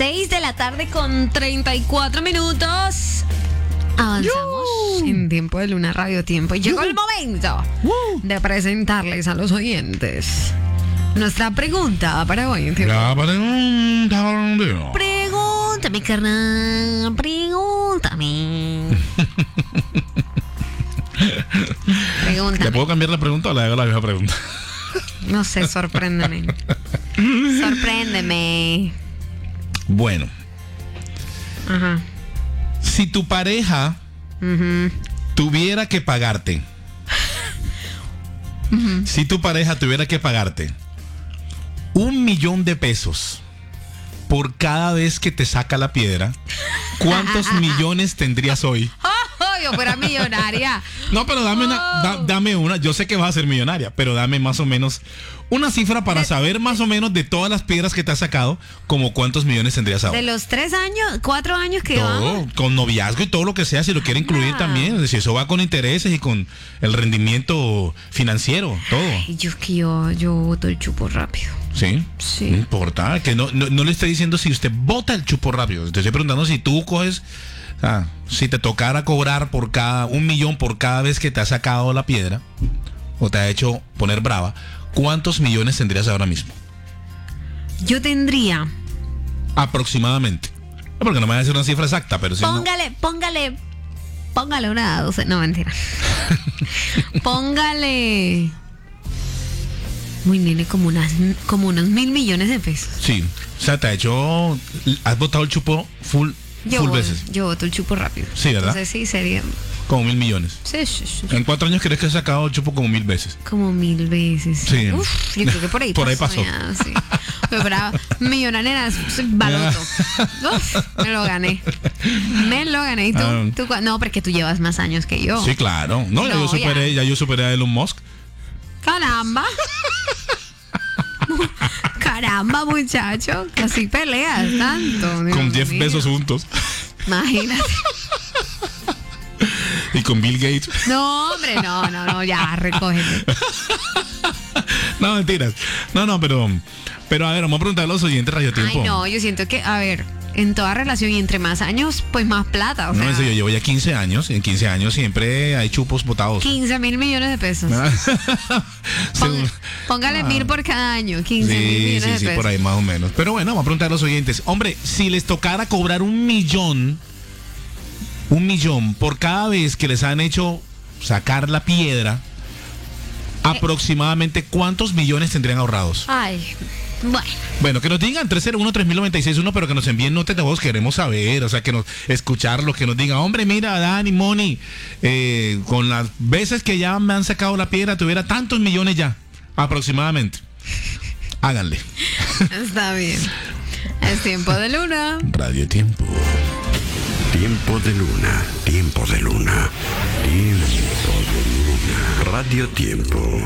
6 de la tarde con 34 minutos. Avanzamos en Tiempo de Luna Radio Tiempo. Y llegó el momento de presentarles a los oyentes nuestra pregunta para hoy. La pregunta. Pregúntame, carnal. Pregúntame. Pregúntame. ¿Le puedo cambiar la pregunta o le hago la misma pregunta? No sé, sorpréndeme. Sorpréndeme. Bueno. Ajá. Si tu pareja tuviera que pagarte, si tu pareja tuviera que pagarte $1,000,000 por cada vez que te saca la piedra, ¿cuántos millones tendrías hoy? Yo fuera millonaria. No, pero dame una. Yo sé que vas a ser millonaria, pero dame más o menos una cifra para saber más o menos de todas las piedras que te has sacado, como cuántos millones tendrías ahora. De los 4 años que todo, llevamos. con noviazgo y todo lo que sea, si lo quiere incluir también. Es decir, eso va con intereses y con el rendimiento financiero, todo. Ay, yo boto el chupo rápido. ¿Sí? Sí. No importa, que no le estoy diciendo si usted bota el chupo rápido. Te estoy preguntando si tú coges, si te tocara cobrar por cada $1,000,000 por cada vez que te has sacado la piedra o te ha hecho poner brava, ¿cuántos millones tendrías ahora mismo? Yo tendría. Aproximadamente. Porque no me voy a decir una cifra exacta, pero sí. Póngale una 12. No, mentira. Póngale. Muy nene, como unos $1,000,000,000 de pesos. Sí. O sea, has botado el chupo full veces. Yo boto el chupo rápido. Sí, ¿verdad? Entonces sí, sería. Como $1,000,000,000. Sí. ¿En 4 años crees que has sacado el chupo como 1,000 veces? Como 1,000 veces. Sí. Uf, yo creo que por ahí pasó. Ya, sí. Pero millonaria, baloto. Uf, me lo gané. ¿Y tú? No, porque tú llevas más años que yo. Sí, claro. No, ya yo superé a Elon Musk. Caramba. Caramba, muchacho. Casi peleas tanto. Con Jeff Bezos juntos. Imagínate. Y con Bill Gates. No, hombre, no, ya, recógete. No, mentiras. No, pero a ver, vamos a preguntar a los oyentes Radio Tiempo. Ay, no, yo siento que, a ver, en toda relación y entre más años, pues más plata. O sea, no, yo llevo ya 15 años. En 15 años siempre hay chupos botados. 15,000,000,000 de pesos. Póngale 1,000 por cada año. 15,000,000,000 de pesos. Sí, por ahí más o menos. Pero bueno, vamos a preguntar a los oyentes. Hombre, si les tocara cobrar $1,000,000 por cada vez que les han hecho sacar la piedra, aproximadamente ¿cuántos millones tendrían ahorrados? Ay, bueno, que nos digan 301-3096-1, pero que nos envíen notas de voz, queremos saber, o sea, escucharlos, que nos digan, hombre, mira, Dani, Moni, con las veces que ya me han sacado la piedra, tuviera tantos millones ya, aproximadamente. Háganle. Está bien. Es Tiempo de Luna. Radio Tiempo. Tiempo de Luna, Tiempo de Luna, Tiempo de Luna. Radio Tiempo.